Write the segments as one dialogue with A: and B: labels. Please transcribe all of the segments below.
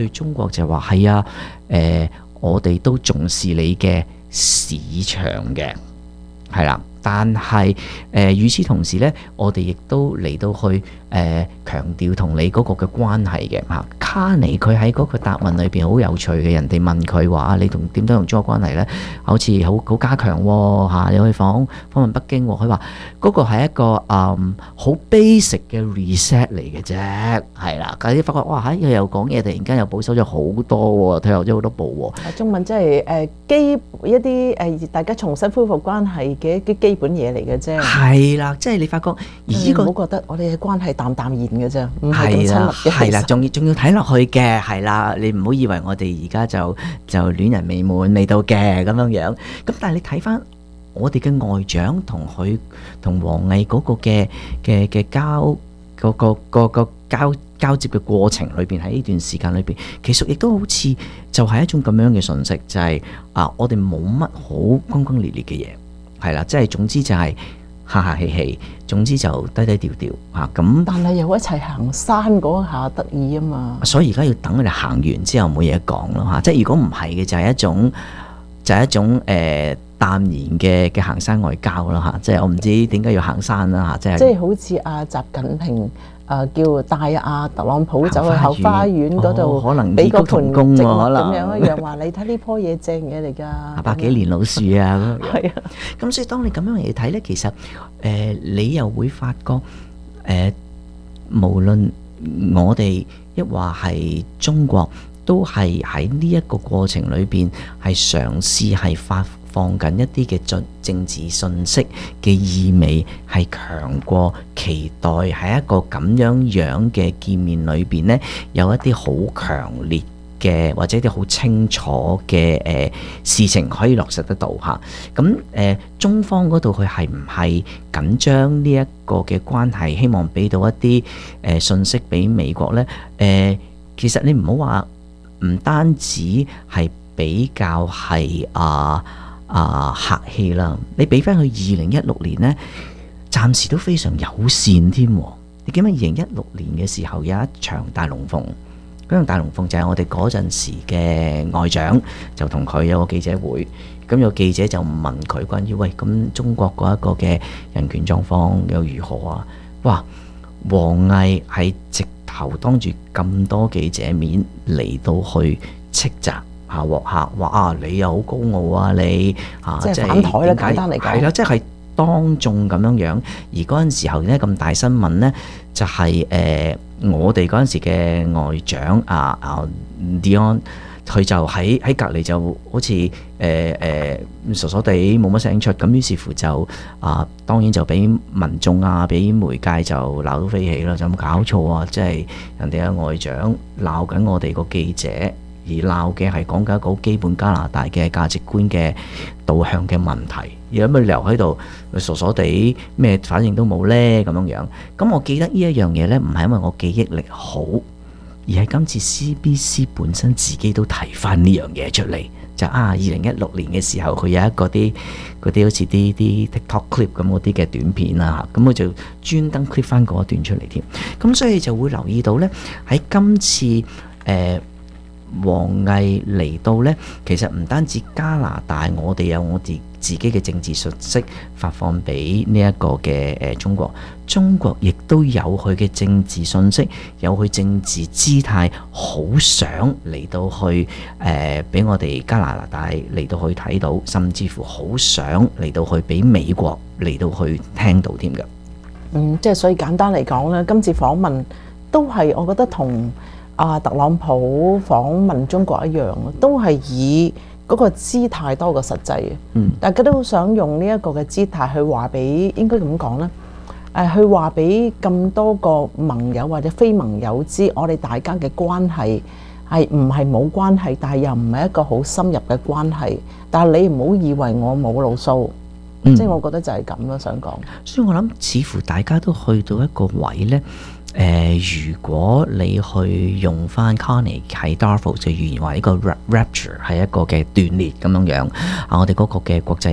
A: 對中國就話係啊，我哋都重視你嘅市場嘅，係啦。但係與此同時咧，我哋亦都嚟到去強調同你嗰個嘅關係嘅嚇。卡尼佢喺嗰個答問裏邊好有趣嘅，人哋問佢話你同點樣同中國關係咧，好似好加強喎嚇，你去訪問北京喎。佢話嗰個係一個好 basic 嘅 reset 嚟嘅啫，係啦。嗰啲發覺哇佢又講嘢，突然間又保守咗好多喎，退後咗好多步喎。
B: 中文即係一啲大家重新恢復關係嘅一啲基本嘢嚟嘅啫。
A: 係啦，即係你發覺而呢個
B: 唔好覺得我哋嘅關係淡淡然嘅啫，唔係咁親密嘅。
A: 係啦，仲要睇落去嘅，係啦，你唔好以為我哋而家就戀人未滿未到嘅咁樣樣。咁但係你睇翻我哋嘅外長同佢同王毅嗰個嘅交接嘅過程裏邊，喺呢段時間裏邊，其實亦都好似就係一種咁樣嘅訊息，就係我哋冇乜好轟轟烈烈嘅嘢，係啦，即係總之就係客客氣氣，總之就低低調調嚇咁。
B: 但係又一齊行山嗰下得意啊嘛！
A: 所以而家要等佢哋行完之後冇嘢講咯嚇，即係如果唔係嘅就係一種淡然嘅行山外交啦嚇，即係我唔知點解要行山啦嚇，即係
B: 好似阿習近平叫帶阿特朗普走去後花園嗰度，
A: 可能
B: 俾個盆植物
A: 可能
B: 咁樣一樣話你睇呢棵嘢正嘢嚟㗎
A: ，100幾年老樹啊咁樣。
B: 係啊，
A: 咁所以當你咁樣嚟睇咧，其實你又會發覺無論我哋抑或係中國，都係喺呢一個過程裏邊係嘗試係發放緊一啲嘅政治信息嘅意味，係強過期待喺一個咁樣嘅見面裏邊呢，有一啲好強烈嘅或者一啲好清楚嘅事情可以落實得到嚇。咁中方嗰度佢係唔係緊張呢一個嘅關係，希望俾到一啲信息俾美國呢？其實你唔好話唔單止係比較係客氣啦，你俾翻佢2016年呢，暫時都非常友善添。你記唔記得2016年嘅時候有一場大龍鳳？嗰場大龍鳳就係我哋嗰陣時嘅外長就同佢有個記者會，咁有記者就問佢關於喂，咁中國嗰一個嘅人權狀況又如何啊？哇！王毅係直頭當住咁多記者面嚟到去斥責下鑊客，話你又好高傲啊你
B: 即係反台啦，簡單嚟講
A: 係啦，即係當眾咁樣樣。而嗰陣時候咧咁大新聞咧，就係我哋嗰陣時嘅外長Dion，佢就喺隔離就好似傻傻地冇乜聲出，咁於是乎就當然就俾民眾俾媒介就鬧到飛起啦，就冇搞錯啊！即係人哋嘅外長鬧緊我哋個記者，而鬧嘅係講緊一個好基本加拿大嘅價值觀嘅導向嘅問題，而有乜理由喺度傻傻地咩反應都冇呢？咁樣樣。咁我記得呢一樣嘢呢，唔係因為我記憶力好，而係今次 CBC 本身自己都提翻呢樣嘢出嚟，就2016年嘅時候佢有一個啲好似啲 TikTok clip 咁嗰啲嘅短片啦嚇，咁佢就專登 clip 翻嗰一段出嚟添。咁所以就會留意到呢，喺今次王毅嚟到呢，其實唔單止加拿大，我哋有我哋自己嘅政治信息發放俾呢一個嘅中國，中國亦都有佢嘅政治信息，有佢政治姿態，好想嚟到去俾我哋加拿大嚟到去睇到，甚至乎好想嚟到去俾美國嚟到去聽到添㗎。
B: 即係所以簡單嚟講咧，今次訪問都係我覺得同特朗普訪問中國一樣，都係以嗰個姿態多過實際嘅。大家都好想用呢一個嘅姿態去話俾，應該咁講啦，去話俾咁多個盟友或者非盟友知，我哋大家嘅關係係唔係冇關係，但係又唔係一個好深入嘅關係。但係你唔好以為我冇路數，即係我覺得就係咁咯，想講。
A: 所以我諗似乎大家都去到一個位呢。如果你去用翻 Carney 喺 Darfur 嘅語言話，呢個 rupture 係一個嘅斷裂咁樣樣。我哋嗰個嘅國際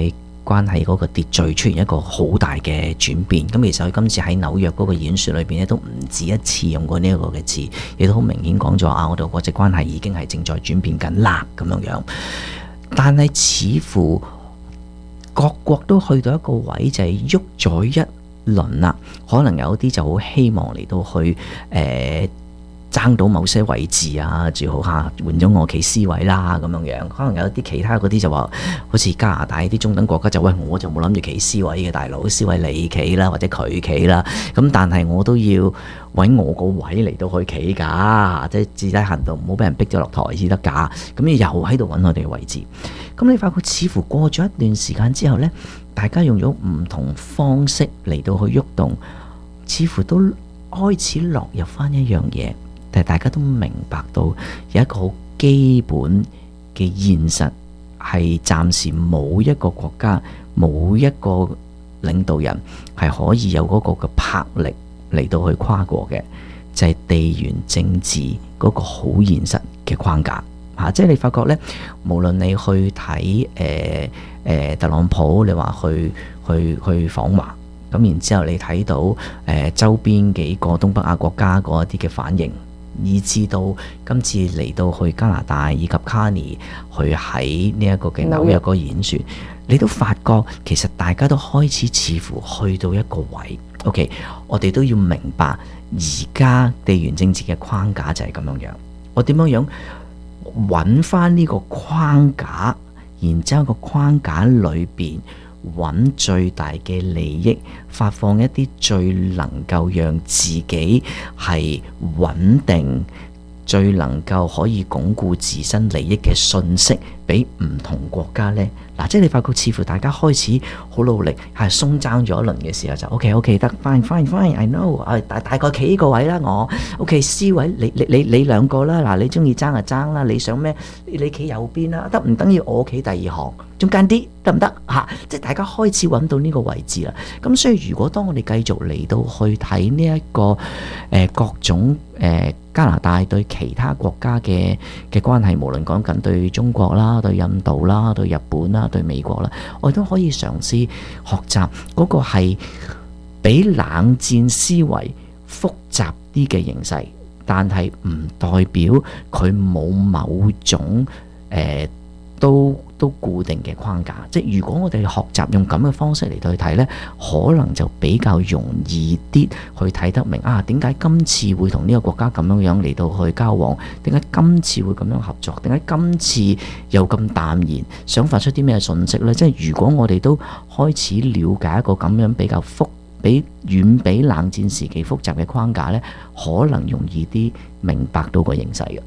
A: 關係嗰個秩序出現一個好大嘅轉變。咁其實佢今次喺紐約嗰個演說裏邊咧，都唔止一次用過呢一個嘅字，亦都好明顯講咗我哋國際關係已經係正在轉變緊啦咁樣。但係似乎各國都去到一個位，就係喐咗一輪啦，可能有啲就好希望嚟到去爭到某些位置啊，最好換咗我企 C 位啦咁樣。可能有啲其他嗰啲就話，好似加拿大啲中等國家就喂，我就冇諗住企 C 位嘅，大佬 C 位你企啦，或者佢企啦。咁但係我都要揾我個位嚟到去企㗎，即係至低限度唔好俾人逼咗落台先得㗎。咁又喺度揾我哋嘅位置。咁你發覺似乎過咗一段時間之後呢，大家用咗唔同方式嚟到去喐動，似乎都開始落入翻一樣嘢。但係大家都明白到有一個好基本嘅現實，係暫時冇一個國家冇一個領導人係可以有嗰個嘅魄力嚟到去跨過嘅，就係地緣政治嗰個好現實嘅框架。即係你發覺呢，無論你去睇特朗普，你話去訪華，咁然之後你睇到周邊幾個東北亞國家嗰一啲嘅反應，以至到今次嚟到去加拿大以及卡尼去喺呢一個嘅紐約個演說，你都發覺其實大家都開始似乎去到一個位。OK， 我哋都要明白而家地緣政治嘅框架就係咁樣樣。我點樣揾翻呢個框架，然之後個框架裏邊揾最大嘅利益，發放一啲最能夠讓自己係穩定，最能夠可以鞏固自身利益嘅信息俾唔同國家呢。即係你發覺似乎大家開始好努力，係鬆爭咗一輪嘅時候就 OK 得 fine I know， 大概企呢個位啦，我 OK C 位你兩個啦，你中意爭就爭啦，你想咩你企右邊啦，得唔等於我企第二行中間啲得唔得嚇？即係大家開始揾到呢個位置啦。咁所以如果當我哋繼續嚟到去睇呢一個各種加拿大對其他國家嘅關係，無論講緊對中國啦、對印度啦、對日本啦、對美國啦，我哋都可以嘗試學習嗰個係比冷戰思維複雜啲嘅形勢，但係唔代表佢冇某種都固定嘅框架。即係如果我哋學習用咁嘅方式嚟到去睇呢，可能就比較容易啲去睇得明點解今次會同呢個國家咁樣嚟到去交往，點解今次會咁樣合作，點解今次又咁淡然，想發出啲咩信息呢？即係如果我哋都開始了解一個咁樣比較遠比冷戰時期複雜嘅框架呢，可能容易啲明白到個形勢嘅。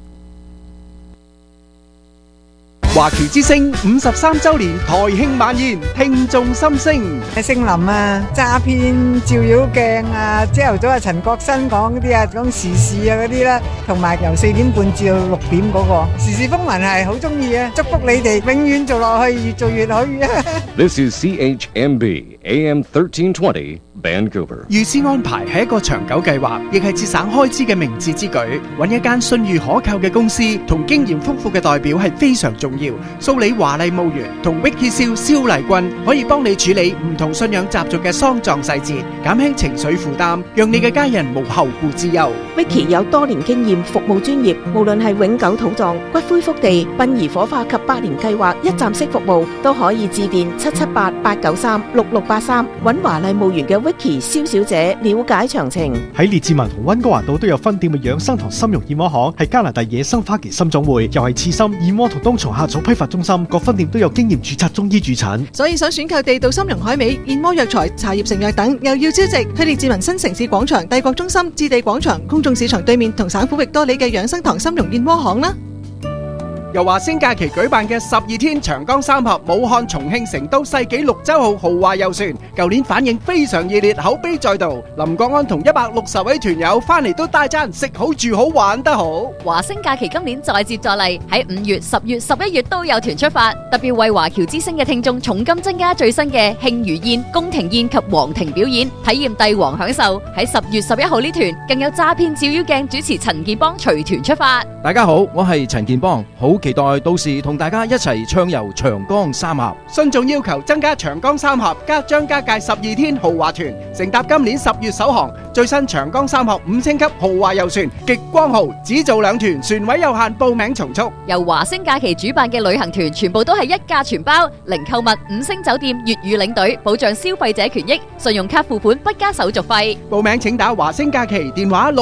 C: 華僑之聲53週年台慶晚宴，聽眾心聲。
D: 姓林啊，詐騙照妖鏡啊，朝頭早陳國新講嗰啲講時事嗰啲啦，同埋由4點半至到6點嗰個時事風雲係好中意啊！祝福你哋永遠做落去，越做越好。
E: This is CHMB AM 1320 Vancouver。
C: 預先安排係一個長久計劃，亦係節省開支嘅明智之舉。揾一間信譽可靠嘅公司同經驗豐富嘅代表係非常重要。蘇里華麗墓園同 Vicky 蕭麗君可以幫你處理唔同信仰習俗嘅喪葬細節，減輕情緒負擔，讓你嘅家人無後顧之憂。
F: Vicky 有多年經驗，服務專業，無論係永久土葬、骨灰福地、殯儀火化及百年計劃一站式服務，都可以致電778-893-6683，揾華麗墓園嘅 Vicky 蕭小姐了解詳情。
G: 喺列治文同溫哥華島都有分店嘅養生堂參茸燕窩行，係加拿大野生花旗參總會，又係刺參燕窩同冬蟲夏草批發中心，各分店都有經驗註冊中醫主診。
H: 所以想選購地道參茸海味、燕窩藥材、茶葉成藥等，又要超值，去列治文新城市廣場、帝國中心、置地廣場、公眾市場對面同省府域多里嘅養生堂參茸燕窩行啦。
C: 由華星假期舉辦嘅12天長江三峽武漢、重慶、成都世紀綠洲號豪華遊船，舊年反應非常熱烈，口碑再度。林國安同160位團友翻嚟都大讚食好住好玩得好。
I: 華星假期今年再接再厲，喺5月、10月、11月都有團出發，特別為華僑之星嘅聽眾重金增加最新嘅慶餘宴、宮廷宴及皇庭表演，體驗帝王享受。喺10月11號呢團更有詐騙照妖鏡主持陳健邦隨團出發。
J: 大家好，我係陳健邦，好期待到時同大家一齊暢遊長江三峽。
C: 信眾要求增加長江三峽加張家界12天豪華團，乘搭今年10月首航最新長江三峽5星級豪華遊船極光號，只做2團，船位有限，報名從速。
I: 由華星假期主辦嘅旅行團全部都係一價全包，零購物5星酒店粵語領隊，保障消費者權益，信用卡付款不加手續費。
C: 報名請打華星假期電話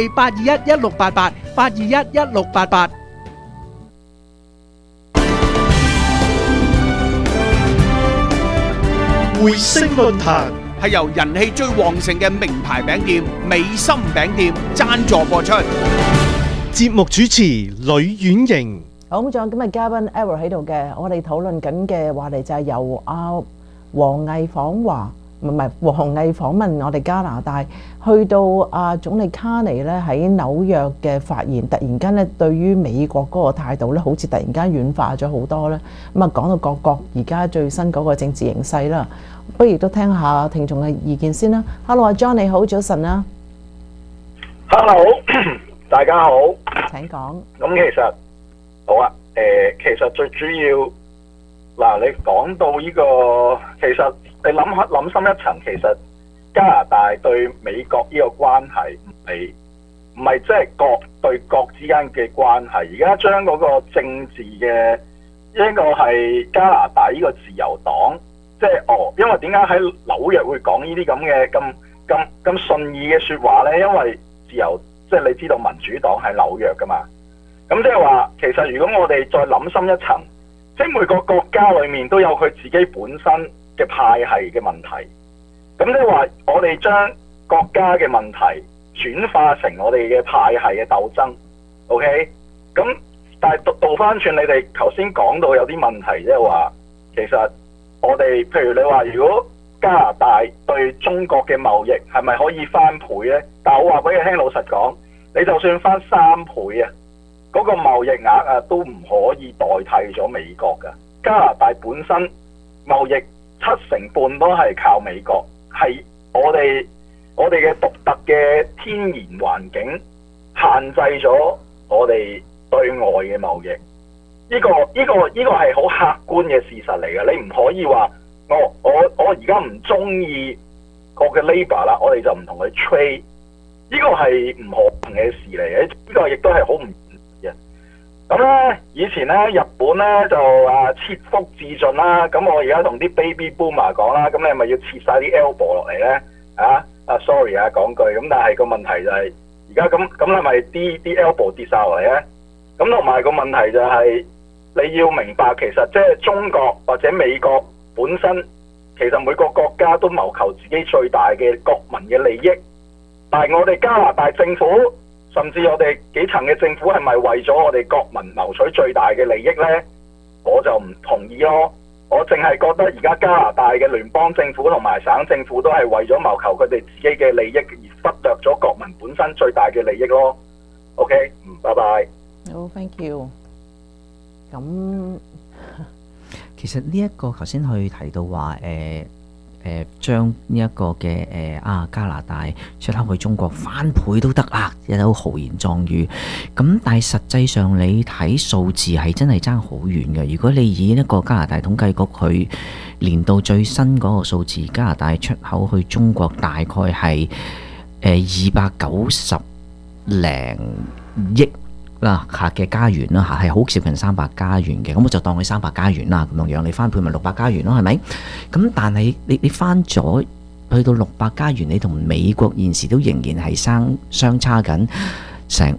C: 604-821-1688，821-1688。
G: 匯星論壇
C: 係由人氣最旺盛嘅名牌餅店美心餅店贊助播出。
G: 節目主持呂婉瑩。
B: 好，咁仲有今日嘉賓 Errol 喺度嘅，我哋討論緊嘅話題就係由王毅訪華，王毅訪問我哋加拿大，去到總理卡尼咧喺紐約嘅發言，突然間咧對於美國嗰個態度咧，好似突然間軟化咗好多咧。咁啊講到各國而家最新嗰個政治形勢啦，不如都聽下聽眾嘅意見先啦。Hello， 阿 John 你好，早晨啊。
K: Hello， 大家好。
B: 請講。
K: 咁其實好啊，其實最主要嗱，你講到呢個，其實你諗深一層，其實加拿大對美國呢個關係唔係即係國對國之間嘅關係，而家將嗰個政治嘅呢個係加拿大呢個自由黨，即係因為點解喺紐約會講呢啲咁嘅咁順意嘅説話呢？因為自由即係你知道民主黨喺紐約噶嘛，咁即係話其實如果我哋再諗深一層，即係每個國家裏面都有佢自己本身嘅派系嘅問題，咁即係話我哋將國家嘅問題轉化成我哋嘅派系嘅鬥爭 ，OK？ 咁但係倒翻轉，你哋頭先講到有啲問題，即係話其實我哋譬如你話如果加拿大對中國嘅貿易係咪可以翻倍呢？但係我話俾你聽，老實講，你就算翻3倍啊，嗰個貿易額啊都唔可以代替咗美國㗎。加拿大本身貿易70%都係靠美國，係我哋嘅獨特嘅天然環境限制咗我哋對外嘅貿易。呢個係好客觀嘅事實嚟嘅，你唔可以話我而家唔中意我嘅 labour 啦，我哋就唔同佢 trade。呢個係唔可能嘅事嚟嘅，呢個亦都係好唔嘅。咁咧，以前咧日本咧就切腹自盡啦。咁我而家同啲 baby boomer 講啦，咁你係咪要切晒啲 elbow 落嚟咧？sorry 講句。咁但係個問題就係而家咁係咪啲 elbow 跌晒落嚟咧？咁同埋個問題就係你要明白，其實即係中國或者美國本身，其實每個國家都謀求自己最大嘅國民嘅利益。但係我哋加拿大政府，甚至我哋幾層嘅政府係咪為咗我哋國民謀取最大嘅利益呢？我就唔同意咯。我淨係覺得而家加拿大嘅聯邦政府同埋省政府都係為咗謀求佢哋自己嘅利益而忽略咗國民本身最大嘅利益咯。OK， 拜拜。
B: 好 ，thank you。咁
A: 其實呢一個頭先去提到話將呢一個嘅加拿大出口去中國翻倍都得啦，有豪言壯語。咁但係實際上你睇數字係真係爭好遠嘅。如果你以一個加拿大統計局佢年度最新嗰個數字，加拿大出口去中國大概係290零億啦嘅加元啦嚇，係好接近300加元嘅，咁我就當佢300加元啦，咁樣你翻倍咪600加元咯，係咪？咁但係你翻咗去到600加元，你同美國現時都仍然係相差緊成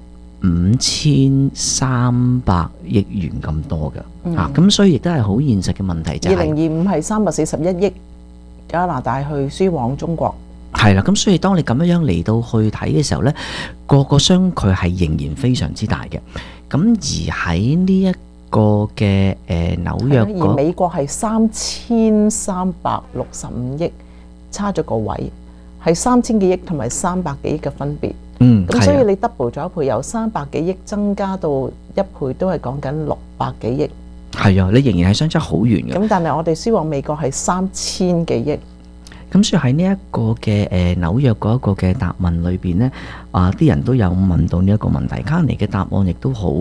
A: 5300億元咁多嘅嚇，咁所以亦都係好現實嘅問題就係
B: 2025係341億加拿大去輸往中國。
A: 係啦，咁所以當你咁樣嚟到去睇嘅時候呢，個相距係仍然非常之大嘅。咁而喺呢一個嘅紐約
B: 而美國係3365億，差咗個位，係3000幾億同埋300幾億嘅分別。咁所以你 double 咗一倍，由300幾億增加到1倍，都係講緊600幾億。
A: 係啊，你仍然係相差好遠嘅。
B: 咁但係我哋輸往美國係3000幾億。
A: 咁所以喺呢一個嘅紐約嗰一個嘅答問裏邊呢，啲人都有問到呢一個問題，卡尼嘅答案亦都好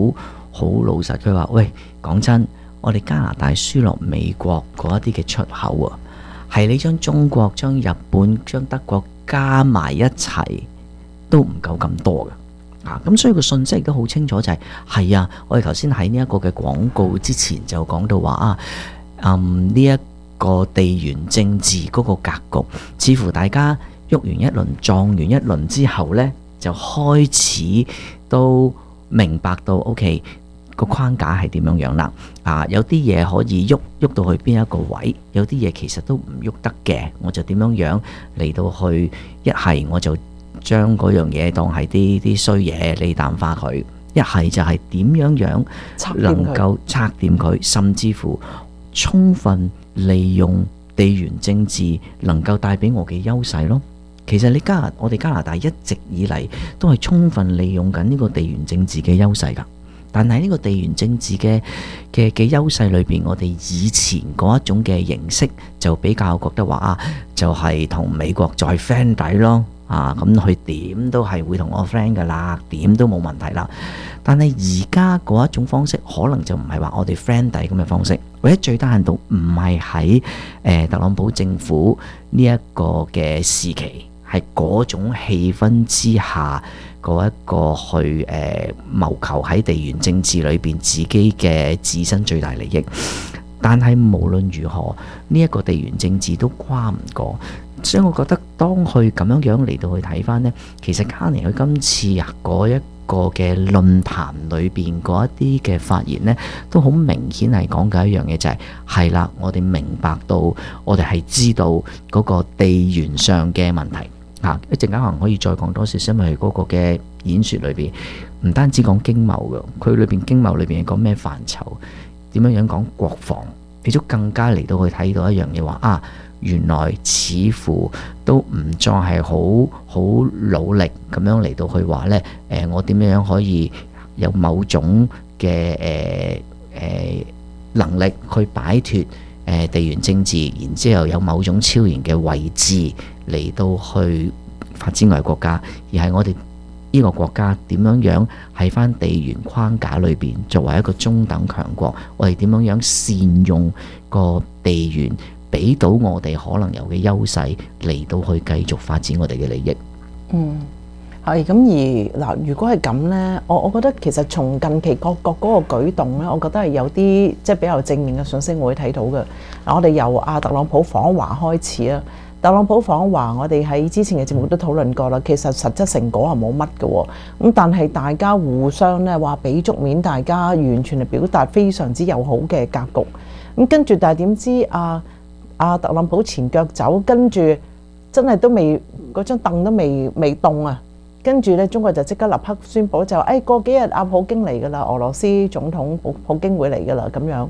A: 好老實，佢話：喂，講真，我哋加拿大輸落美國嗰一啲嘅出口啊，係你將中國、將日本、將德國加埋一齊都唔夠咁多嘅。咁所以個信息亦都好清楚，就係啊，我哋頭先喺呢一個嘅廣告之前就講到話呢一個地緣政治嗰個格局，似乎大家喐完一輪、撞完一輪之後呢，就開始都明白到 OK 個框架係點樣樣啦。有啲嘢可以喐到去邊一個位，有啲嘢其實都唔喐得嘅，我就點樣樣嚟到去，一係我就將嗰樣嘢當係啲衰嘢嚟淡化佢，一係就係點樣樣能夠拆掂佢，甚至乎充分利用地緣政治能夠帶俾我嘅優勢咯。其實我哋加拿大一直以嚟都係充分利用緊呢個地緣政治嘅優勢㗎。但係呢個地緣政治嘅優勢裏邊，我哋以前嗰一種嘅形式就比較覺得話就係同美國再 friend 底咯。咁佢點都係會同我 friend 噶啦，點都冇問題啦。但係而家嗰一種方式，可能就唔係話我哋 friend 底咁嘅方式，或者最低限度唔係喺特朗普政府呢一個嘅時期，係嗰種氣氛之下，嗰一個去謀求喺地緣政治裏邊自己嘅自身最大利益。但係無論如何，呢一個地緣政治都跨唔過。所以我覺得當佢咁樣嚟到去睇翻呢，其實卡尼佢今次嗰一個嘅論壇裏邊嗰一啲嘅發言呢，都好明顯係講緊一樣嘢，就係啦，我哋明白到，我哋係知道嗰個地緣上嘅問題。一陣間可能可以再講多少少，因為嗰個嘅演說裏邊唔單止講經貿嘅，佢裏邊經貿裏邊係講咩範疇，點樣講國防，亦都更加嚟到去睇到一樣嘢話原來似乎都唔再係好努力咁樣嚟到去話呢，我點樣可以有某種嘅能力去擺脫地緣政治，然之後有某種超然嘅位置嚟到去發展我哋國家，而係我哋呢個國家點樣喺翻地緣框架裏邊作為一個中等強國，我哋點樣善用個地緣俾到我哋可能有嘅優勢嚟到去繼續發展我哋嘅利益。
B: 係咁而嗱，如果係咁呢，我覺得其實從近期各國嗰個舉動呢，我覺得係有啲即係比較正面嘅信息，我會睇到嘅。嗱，我哋由特朗普訪華開始啊，特朗普訪華，我哋喺之前嘅節目都討論過啦。其實實質成果係冇乜嘅喎，咁但係大家互相呢話俾足面，大家完全係表達非常之友好嘅格局。咁跟住，但係點知特朗普前腳走，跟住真係都未嗰張凳都未凍啊！跟住咧，中國就即刻立刻宣佈就過幾日普京嚟㗎啦，俄羅斯總統普京會嚟㗎啦咁樣。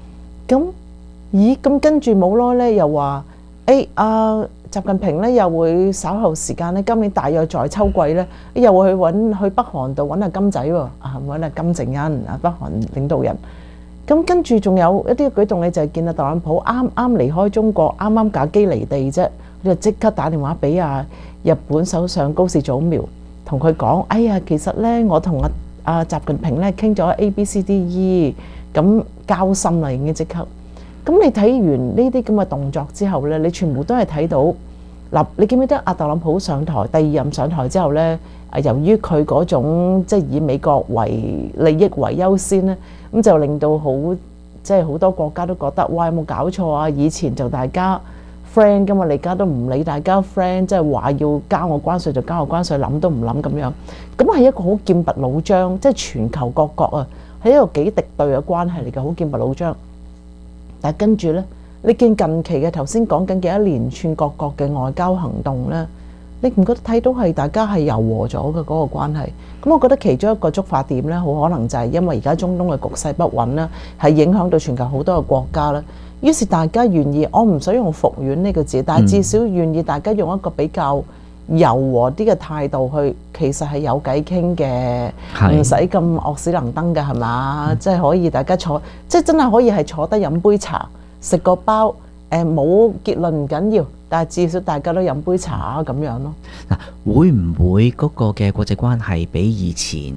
B: 咁跟住冇耐咧，又話習近平咧又會稍後時間咧，今年大約在秋季咧，又會去北韓度揾阿金仔喎，揾阿金正恩北韓領導人。咁跟住仲有一啲舉動咧，就係見到特朗普啱啱離開中國，啱啱架機離地啫，佢就即刻打電話俾日本首相高市早苗，同佢講：其實咧，我同習近平咧傾咗 ABCDE， 咁交心啦，已經即刻。咁你睇完呢啲咁嘅動作之後咧，你全部都係睇到嗱，你記唔記得特朗普上台第二任上台之後咧？由於佢嗰種即係以美國為利益為優先咧，咁就令到好多國家都覺得哇，有冇搞錯啊？以前就大家 friend 㗎嘛，你而家都唔理大家 friend， 即係話要交我關稅就交我關稅，諗都唔諗咁樣。咁係一個好劍拔弩張，即係全球各國啊，係一個幾敵對嘅關係嚟嘅，好劍拔弩張。但係跟住呢，你見近期嘅頭先講緊嘅一連串各國嘅外交行動呢，你唔覺得睇到係大家係柔和咗嘅嗰個關係？咁我覺得其中一個觸發點呢，好可能就係因為而家中東嘅局勢不穩啦，係影響到全球好多嘅國家啦。於是大家願意，我唔想用復原呢個字，但係至少願意大家用一個比較柔和啲嘅態度去，其實係有偈傾嘅，唔使咁惡死能登嘅係嘛？即係可以大家坐，即係真係可以係坐低飲杯茶，食個包，冇結論唔緊要，但係至少大家都飲杯茶咁樣咯。
A: 嗱，會唔會嗰個嘅國際關係比以前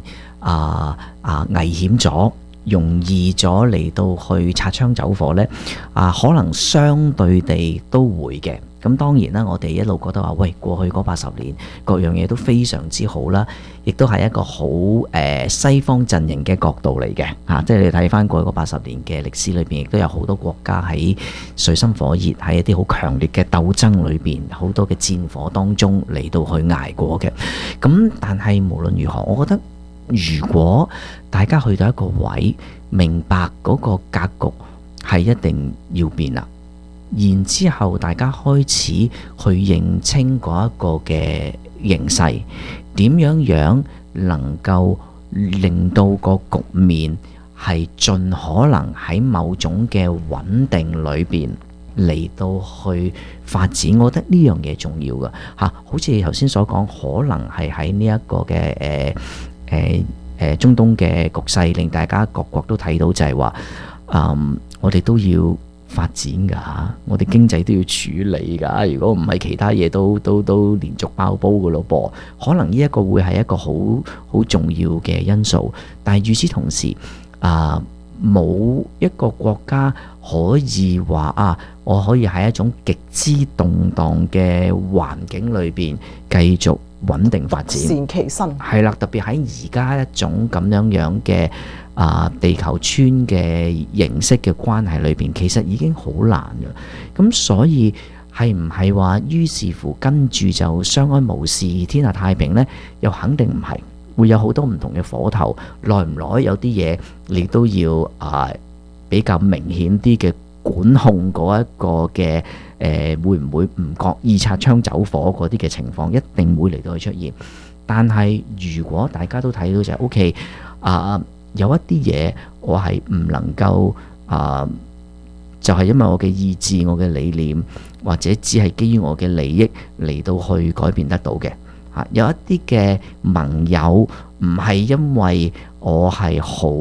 A: 危險咗，容易咗嚟到去擦槍走火呢，可能相對地都會嘅。咁當然啦，我哋一路覺得話，喂，過去嗰80年各樣嘢都非常之好啦，亦都係一個好西方陣營嘅角度嚟嘅嚇，即係你睇翻過去嗰80年嘅歷史裏邊，亦都有好多國家喺水深火熱，喺一啲好強烈嘅鬥爭裏邊，好多嘅戰火當中嚟到去捱過嘅。咁但係無論如何，我覺得如果大家去到一個位，明白嗰個格局係一定要變啦。然之後，大家開始去認清嗰一個嘅形勢，點樣能夠令到個局面係盡可能喺某種嘅穩定裏邊嚟到去發展。我覺得呢樣嘢重要㗎嚇，好似頭先所講，可能係喺呢一個嘅中東嘅局勢，令大家各國都睇到就係話，我哋都要發展㗎，我哋經濟都要處理㗎。如果唔係，其他嘢都連續爆煲㗎咯噃。可能呢一個會係一個好重要嘅因素。但係與此同時，冇一個國家可以話我可以喺一種極之動盪嘅環境裏邊繼續穩定發展，
B: 獨善其身。係
A: 啦，特別喺而家一種咁樣嘅地球村嘅形式嘅關係裏邊，其實已經好難嘅。咁所以係唔係話於是乎跟住就相安無事、天下太平呢？又肯定唔係，會有好多唔同嘅火頭。耐唔耐有啲嘢你都要比較明顯啲嘅管控嗰一個嘅會唔會唔覺意擦槍走火嗰啲嘅情況，一定會嚟到去出現。但係如果大家都睇到就係 OK，有一啲嘢我係唔能夠就係因為我嘅意志、我嘅理念，或者只係基於我嘅利益嚟到去改變得到嘅。有一啲嘅盟友唔係因為我係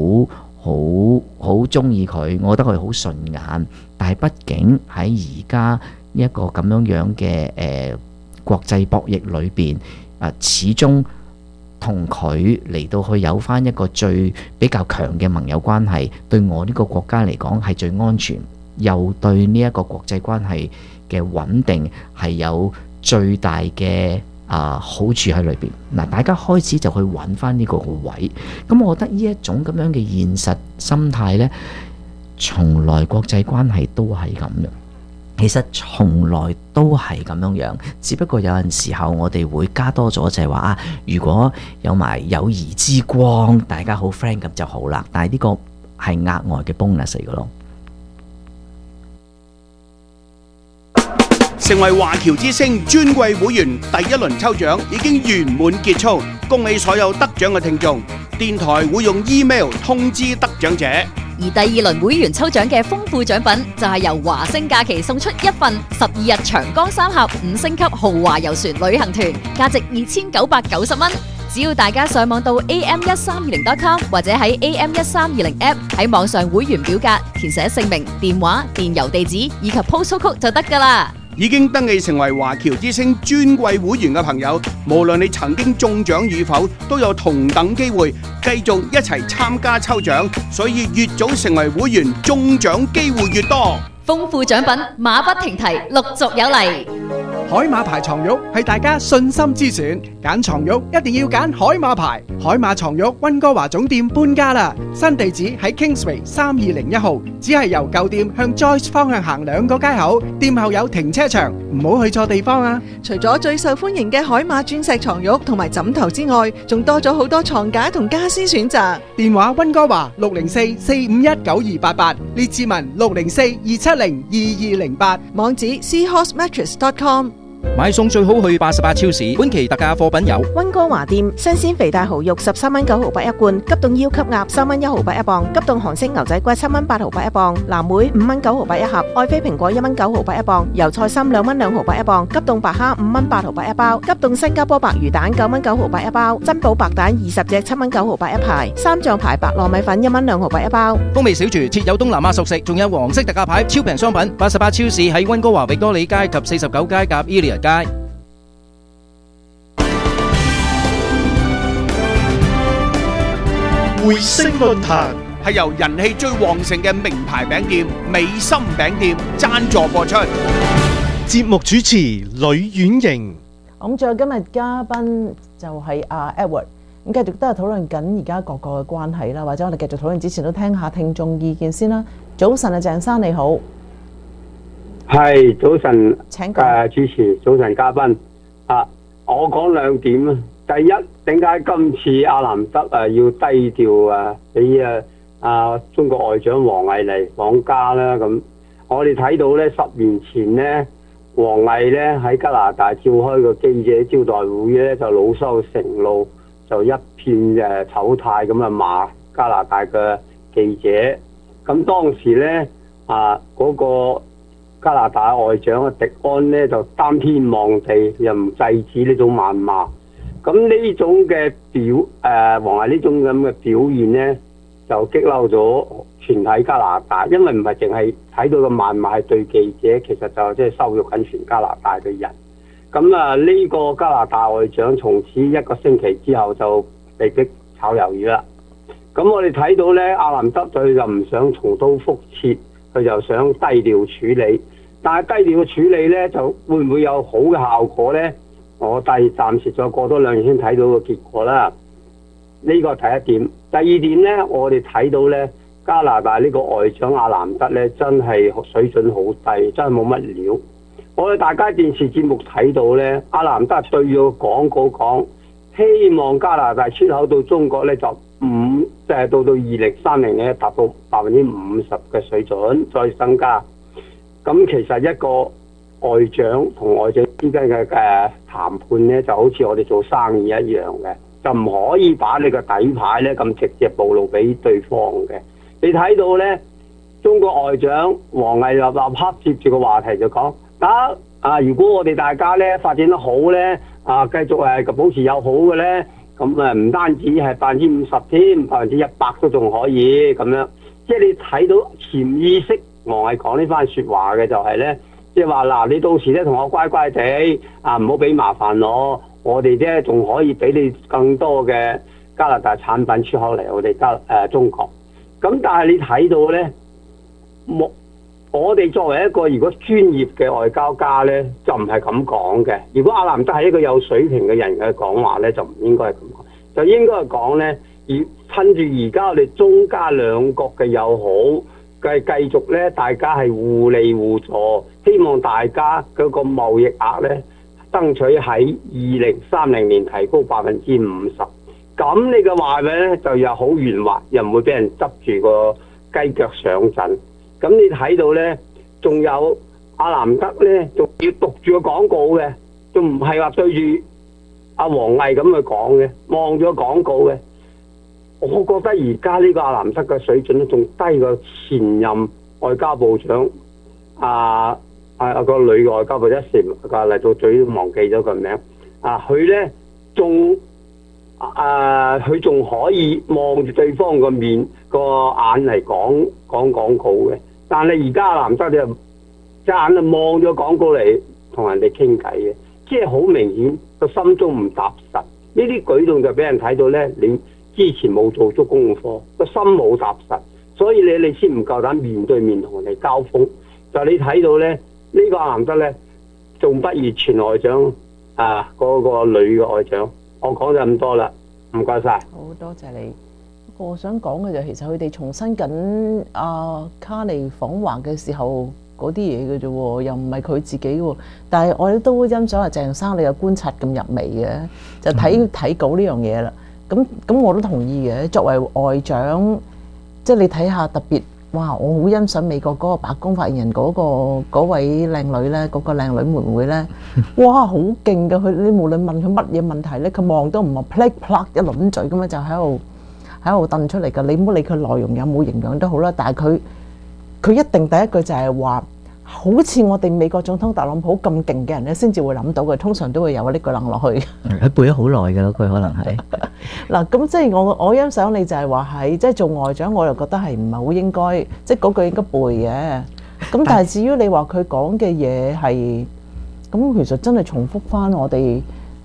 A: 好中意佢，我覺得佢好順眼，但係畢竟喺而家一個咁樣嘅國際博弈裏邊，始終同佢嚟到去有翻一個比較強嘅盟友關係，對我呢個國家嚟講係最安全，又對呢一個國際關係嘅穩定係有最大嘅好處喺裏邊。嗱，大家開始就去揾翻呢個位，咁我覺得呢一種咁樣嘅現實心態呢，從來國際關係都係咁嘅。其實從來都係咁樣，只不過有陣時候我哋會加多咗，就係話如果有埋友誼之光，大家好 friend 咁就好啦。但係呢個係額外嘅 bonus 嚟嘅咯。
L: 成為華僑之星尊貴會員第一輪抽獎已經圓滿結束，恭喜所有得獎嘅聽眾。電台會用 email 通知得獎者。
I: 而第二輪會員抽獎嘅豐富獎品就係由華星假期送出一份12日長江三峽5星級豪華遊船旅行團，價值2990蚊。只要大家上網到 am1320.com 或者喺 am1320 app 喺網上會員表格填寫姓名、電話、電郵地址以及 postal code 就得㗎啦。
L: 已經登記成為華僑之星尊貴會員嘅朋友，無論你曾經中獎與否，都有同等機會繼續一齊參加抽獎，所以越早成為會員，中獎機會越多。
I: 豐富獎品馬不停蹄，陸續有嚟。
C: 海馬牌床褥係大家信心之選，揀床褥一定要揀海馬牌。海馬床褥溫哥華總店搬家啦，新地址喺 Kingsway 3201號，只係由舊店向 Joyce 方向行2個街口，店後有停車場，唔好去錯地方啊！
H: 除咗最受歡迎嘅海馬鑽石床褥同埋枕頭之外，仲多咗好多床架同家私選擇。
C: 電話溫哥華604-451-9288，列治文604-270-2208，
H: 網址 seahorsemattress.com。
J: 買餸最好去88超市，本期特價貨品有
F: 溫哥華店新鮮肥大蠔肉13蚊9毫8一罐，急凍腰級鴨3蚊1毫8一磅，急凍韓式牛仔骨7蚊8毫8一磅，藍莓5蚊9毫8一盒，愛妃蘋果1蚊9毫8一磅，油菜心2蚊2毫8一磅，急凍白蝦5蚊8毫8一包，急凍新加坡白魚蛋9蚊9毫8一包，珍寶白蛋20隻7蚊9毫8一排，三醬牌白糯米粉1蚊2毫8一包。
J: 風味小廚設有東南亞熟食，仲有黃色特價牌超平商品。88超市喺溫哥華域多利街及49街夾 Elia街。
G: 回聲論壇
L: 係由人氣最旺盛嘅名牌餅店美心餅店贊助播出。
G: 節目主持呂婉瑩。
B: 咁仲有今日嘉賓就係阿 Edward， 咁繼續都係討論緊而家各個嘅關係啦，或者我哋繼續討論之前都聽下聽眾意見先啦。早晨啊，鄭生你好。
M: 係早晨，
B: 請講。
M: 主持，早晨嘉賓啊，我講兩點啊。第一，點解今次阿南德要低調啊？俾中國外長王毅嚟訪加啦？咁我哋睇到咧，10年前咧，王毅咧喺加拿大召開個記者招待會咧，就惱羞成怒，就一片醜態咁罵加拿大嘅記者。咁當時咧嗰個加拿大外長迪安咧就擔天望地，又唔制止呢種謾罵。咁呢種嘅王毅呢種咁嘅表現咧，就激嬲咗全體加拿大，因為唔係淨係睇到個謾罵係對記者，其實就即係羞辱緊全加拿大嘅人。咁呢個加拿大外長從此一個星期之後就被逼炒魷魚啦。咁我哋睇到咧，阿南德佢就唔想重蹈覆轍，佢就想低調處理。但係低調嘅處理咧，就會唔會有好嘅效果咧？我暫時再過多2日先睇到個結果啦。呢個係第一點。第二點咧，我哋睇到咧，加拿大呢個外長阿南德咧，真係水準好低，真係冇乜料。我哋大家電視節目睇到咧，阿南德對咗廣告講，希望加拿大出口到中國咧就到2030年達到50%嘅水準，再增加。咁其實一個外長同外長之間嘅談判咧，就好似我哋做生意一樣嘅，就唔可以把你個底牌咧咁直接暴露俾對方嘅。你睇到咧，中國外長王毅立刻接住個話題就講得如果我哋大家咧發展得好咧，繼續保持友好嘅咧，咁唔單止係50%添，100%都仲可以咁樣。即係你睇到潛意識，王毅講呢番説話嘅就係咧，即係話嗱，你到時咧同我乖乖地唔好俾麻煩我哋咧仲可以俾你更多嘅加拿大產品出口嚟我哋中國。咁但係你睇到咧，我哋作為一個如果專業嘅外交家咧，就唔係咁講嘅。如果阿南德係一個有水平嘅人嘅講話咧，就唔應該係咁講，就應該係講咧，趁住而家我哋中加兩國嘅友好，繼續咧，大家係互利互助，希望大家嗰個貿易額咧，爭取喺2030年提高50%。咁你嘅話咧就又好圓滑，又唔會俾人執住個雞腳上陣。咁你睇到咧，仲有阿南德咧，仲要讀住個廣告嘅，仲唔係話對住阿王毅咁去講嘅，望咗廣告嘅。我覺得而家呢個阿南德嘅水準咧，仲低過前任外交部長個女外交部一時嚟到嘴都忘記咗個名。佢咧仲可以望住對方個面個眼嚟講廣告嘅，但係而家阿南德就隻眼就望咗廣告嚟同人哋傾偈嘅，即係好明顯個心中唔踏實。呢啲舉動就俾人睇到咧，你之前冇做足功課，個心冇踏實，所以你先唔夠膽面對面同人哋交鋒。就你睇到咧，呢個阿南德咧仲不如前外長嗰個女嘅外長。我講就咁多啦，唔該晒。
B: 好多謝你。我想講嘅就其實佢哋重申緊卡尼訪華嘅時候嗰啲嘢嘅啫喎，又唔係佢自己喎。但係我哋都欣賞鄭生你有觀察咁入微嘅，就睇稿呢樣嘢啦。咁我都同意嘅。作為外長，即係你睇下特別，哇！我好欣賞美國嗰個白宮發言人嗰位靚女咧，嗰個靚女妹妹咧，哇！好勁㗎！佢你無論問佢乜嘢問題咧，佢望都唔係 plak plak 一輪嘴咁樣就喺度掟出嚟㗎。你唔好理佢內容有冇營養都好啦，但係佢一定第一句就係話，好似我哋美國總統特朗普咁勁嘅人咧，先至會諗到嘅，通常都會有呢句諗落去。
A: 佢背咗好耐㗎咯，佢可能係
B: 嗱，咁即係我欣賞你就係話係即係做外長，我又覺得係唔係好應該，即係嗰句應該背嘅。咁但係至於你話佢講嘅嘢係咁，其實真係重複翻我哋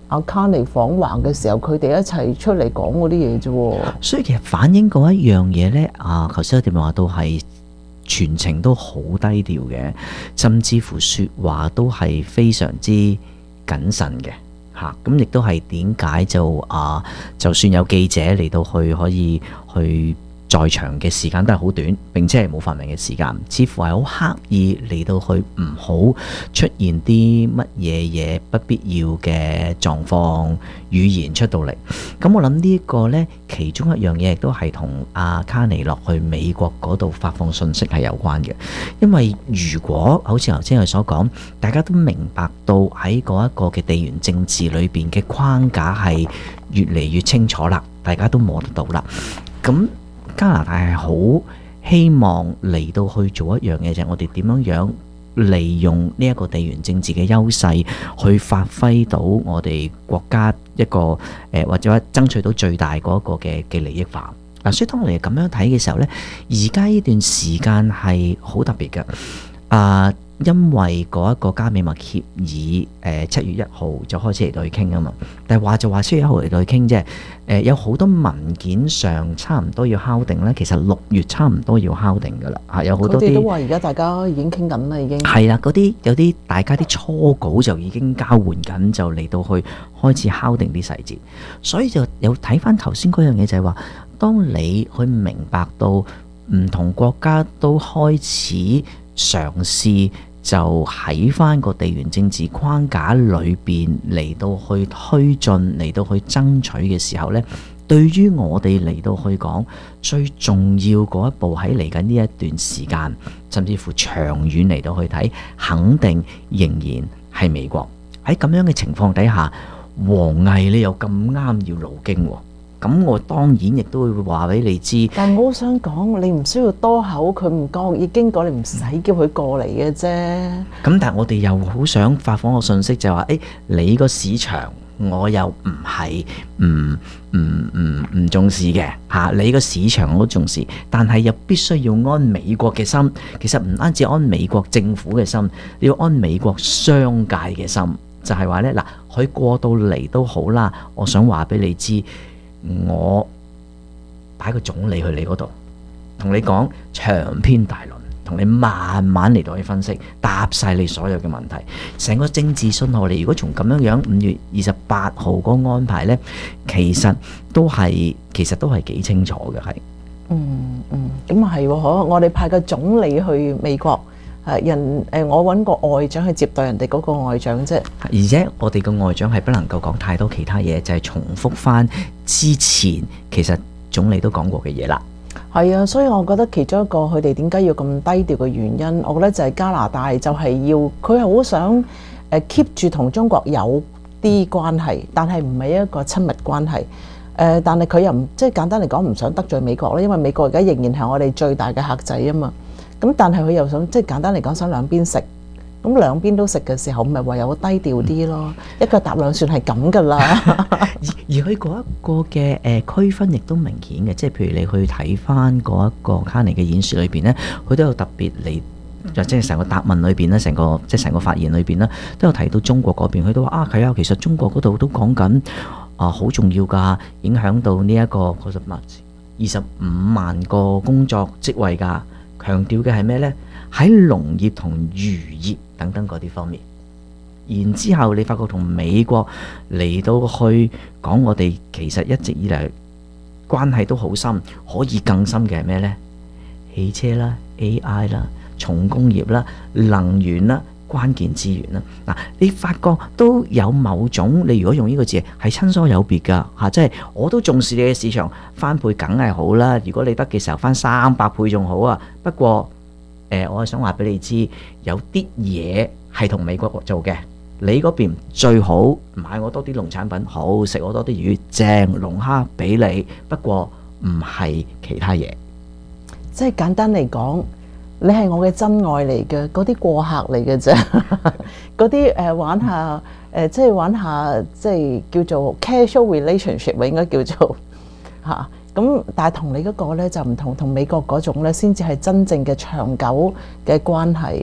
B: 阿卡尼訪華嘅時候，佢哋一齊出嚟講嗰啲嘢啫喎。
A: 所以其實反映嗰一樣嘢呢，頭先我哋咪話到係全程都好低調嘅，甚至乎説話都係非常之謹慎嘅嚇。咁亦都係點解就算有記者嚟到去可以去在場嘅時間都係好短，並且係冇發明嘅時間，似乎係好刻意嚟到去唔好出現啲乜嘢不必要嘅狀況語言出到嚟。咁我諗呢一個呢，其中一樣嘢亦都係同阿卡尼落去美國嗰度發放信息係有關嘅。因為如果好似頭先我所講，大家都明白到喺嗰一個嘅地緣政治裏邊嘅框架係越嚟越清楚啦，大家都摸得到啦。咁加拿大係好希望嚟到去做一樣嘢，就係我哋點樣利用呢一個地緣政治嘅優勢，去發揮到我哋國家一個或者爭取到最大嗰個嘅利益化。嗱，所以當我哋咁樣睇嘅時候呢，而家呢段時間係好特別嘅。因為嗰一個加美貿協議7月1號就開始嚟到去傾啊嘛，但係話就話7月1號嚟到去傾啫。有好多文件上差唔多要敲定咧，其實6月差唔多要敲定噶啦嚇，有好多啲。佢哋都話而家大家已經傾緊啦，已經係啦。嗰啲有啲大家啲初稿就已經交換緊，就嚟到去開始敲定啲細節。所以就有睇翻頭先嗰樣嘢，就係話，當你去明白到唔同國家都開始嘗試，就喺翻個地緣政治框架裏邊嚟到去推進，嚟到去爭取嘅時候呢，對於我哋嚟到去講最重要嗰一步，喺嚟緊呢一段時間，甚至乎長遠嚟到去睇，肯定仍然係美國。喺咁樣嘅情況底下，王毅你又咁啱要路經喎。咁我當然亦都會話俾你知，
B: 但我好想講，你唔需要多口，佢唔覺意經過，你唔使叫佢過嚟嘅啫。
A: 咁但係我哋又好想發放個信息，就係話，你個市場我又唔係唔重視嘅嚇，你個市場我都重視，但係又必須要安美國嘅心。其實唔單止安美國政府嘅心，你要安美國商界嘅心，就係話呢，嗱，佢過到嚟都好啦，我想話俾你知。我擺個總理去你嗰度，同你講長篇大論，同你慢慢嚟到去分析，答晒你所有嘅問題。成個政治信號，你如果從咁樣5月28號嗰個安排呢，其實都係幾清楚嘅，係。
B: 咁啊係喎，我哋派個總理去美國。我揾個外長去接待人哋嗰個外長啫，
A: 而且我哋個外長係不能夠講太多其他嘢，就係重複翻之前其實總理都講過嘅嘢啦。
B: 係啊，所以我覺得其中一個佢哋點解要咁低調嘅原因，我覺得就係加拿大就係要佢係好想keep 住同中國有啲關係，但係唔係一個親密關係。但係佢又唔即係簡單嚟講唔想得罪美國啦，因為美國而家仍然係我哋最大嘅客仔啊嘛。咁但係佢又想即係簡單嚟講想兩邊食，咁兩邊都食嘅時候，咪唯有低調啲咯。一腳踏兩船係咁噶啦。
A: 而佢嗰一個嘅區分亦都明顯嘅，即係譬如你去睇翻嗰一個卡尼嘅演説裏邊呢，佢都有特別嚟，即係成個答問裏邊咧，成個發言裏邊咧，都有提到中國嗰邊。佢都話係啊，其實中國嗰度都講緊好重要㗎，影響到呢一個25萬個工作職位㗎。強調嘅係咩呢？喺農業同漁業等等嗰啲方面。然之後你發覺同美國嚟到去講，我哋其實一直以嚟關係都好深，可以更深嘅係咩呢？汽車啦、AI 啦、重工業啦、能源啦、關鍵資源啦。嗱，你發覺都有某種，你如果用呢個字係親疏有別㗎嚇，即係我都重視你嘅市場翻倍梗係好啦。如果你得嘅時候翻300倍仲好啊。不過我係想話俾你知，有啲嘢係同美國做嘅，你嗰邊最好買我多啲農產品，好食我多啲魚，正龍蝦俾你。不過唔係其他嘢，
B: 即係簡單嚟講。你係我嘅真愛嚟嘅，嗰啲過客嚟嘅啫，嗰啲玩下即係玩下，即係叫做 casual relationship 應該叫做嚇。咁但係同你嗰個咧就唔同，同美國嗰種咧先至係真正嘅長久嘅關係。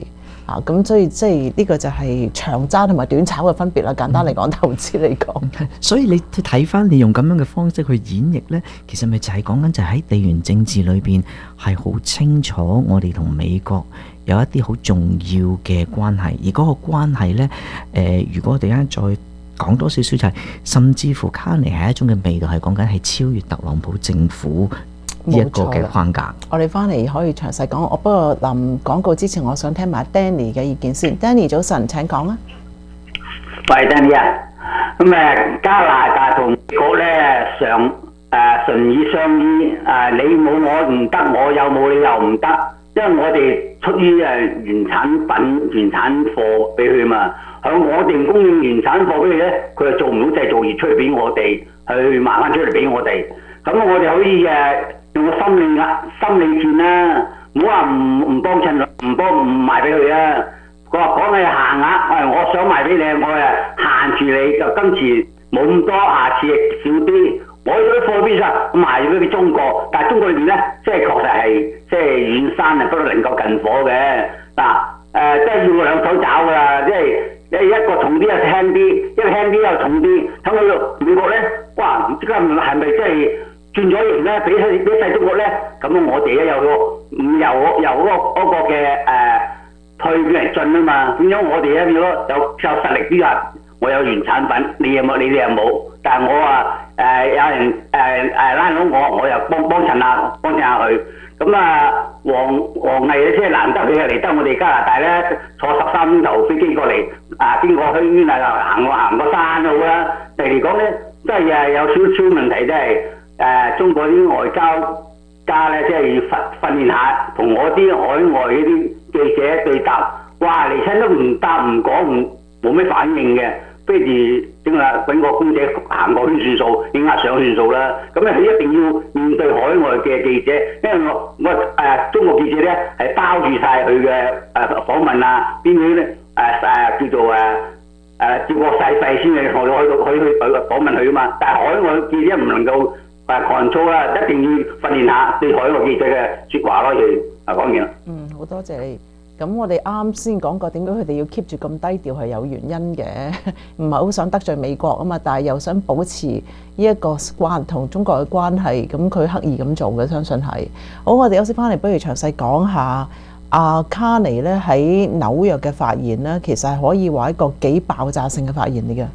B: 咁所以即係呢個就係長揸同埋短炒嘅分別啦。簡單嚟講，投資嚟講，
A: 所以你睇翻你用咁樣嘅方式去演繹呢，其實咪就係講緊就喺地緣政治裏邊係好清楚我哋同美國有一啲好重要嘅關係，而嗰個關係呢，如果我哋啱再講多少少就係，甚至乎卡尼係一種嘅味道，係講緊係超越特朗普政府呢一個嘅框架。
B: 我哋翻嚟可以詳細講。我不過臨廣告之前，我想聽埋 Danny 嘅意見先。Danny 早晨，請講啊。
N: 喂 Danny 啊，咁加拿大同美國咧唇語相依，你冇我唔得，我有冇你又唔得，因為我哋出於原產品、原產貨俾佢嘛，響我哋供應原產貨俾佢咧，佢又做唔到製造業出嚟俾我哋，去賣翻出嚟俾我哋，咁我哋可以用個心理戰啦，唔好話唔幫襯，唔賣俾佢啊。佢話講係限額，我想賣俾你，我限住你，就今次冇咁多，下次少啲。我有啲貨邊上賣咗俾中國，但係中國裏邊咧，即係確實係即係遠山不能夠近火嘅。嗱，即係要兩手找㗎啦，即係一個重啲又輕啲，一個輕啲又重啲。睇到美國咧，哇！唔知係咪即係轉咗型咧？俾細中國咧，咁我哋咧由嗰個嘅退變嚟進啊嘛，變咗我哋咧變咗有實力啲啊！我有原產品，你哋又冇，但係我有人拉攏我又幫襯下佢。咁王毅即係難得佢嚟得我哋加拿大咧，坐13鐘頭飛機過嚟，經過虛淵行個山好啦。嚟講咧，真係有少少問題，即係中國啲外交家咧，即係要訓練下，同我啲海外嗰啲記者對答。哇！嚟親都唔答唔講，冇咩反應嘅。不如揾個公仔行過圈算數，影下相算數啦。咁咧佢一定要面對海外嘅記者，因為我中國記者咧係包住晒佢嘅訪問啊，邊啲咧叫做照過細細先去訪問佢啊嘛。但係海外記者唔能夠control啦，一定要訓練下對海外記者嘅説話咯。要講完啦。
B: 好多謝你。咁我哋啱先講過點解佢哋要 keep 住咁低調係有原因嘅，唔係好想得罪美國啊嘛，但係又想保持呢一個同中國嘅關係，咁佢刻意咁做嘅，相信係。好，我哋休息翻嚟，不如詳細講下阿卡尼咧喺紐約嘅發言咧，其實係可以話一個幾爆炸性嘅發言嚟嘅。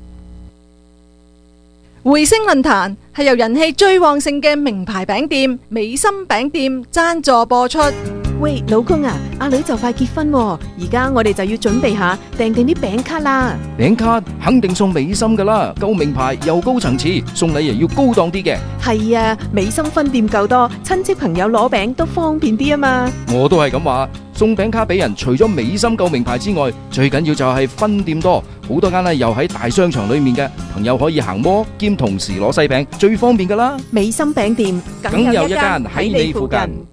H: 回聲論壇係由人氣最旺盛嘅名牌餅店美心餅店贊助播出。
F: 喂，老公啊，阿女就快結婚喎，而家我哋就要準備下訂定啲餅卡啦。
J: 餅卡肯定送美心噶啦，夠名牌又高層次，送禮又要高檔啲嘅。
F: 係啊，美心分店夠多，親戚朋友攞餅都方便啲啊嘛。
J: 我都係咁話，送餅卡俾人，除咗美心夠名牌之外，最緊要就係分店多，好多間又喺大商場裏面嘅，朋友可以行摩兼同時攞細餅，最方便噶啦。
F: 美心餅店
J: 梗有一間喺你附近。